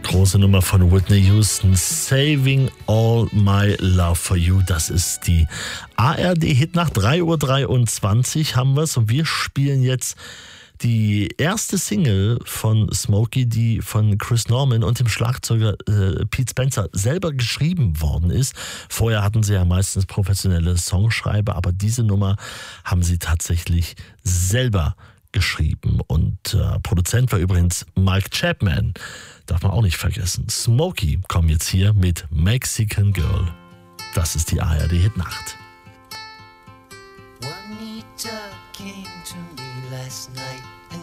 Große Nummer von Whitney Houston, Saving All My Love For You. Das ist die ARD-Hitnacht. 3:23 Uhr haben wir es und wir spielen jetzt die erste Single von Smokey, die von Chris Norman und dem Schlagzeuger Pete Spencer selber geschrieben worden ist. Vorher hatten sie ja meistens professionelle Songschreiber, aber diese Nummer haben sie tatsächlich selber geschrieben. Und Produzent war übrigens Mike Chapman. Darf man auch nicht vergessen. Smokey kommen jetzt hier mit Mexican Girl. Das ist die ARD-Hitnacht.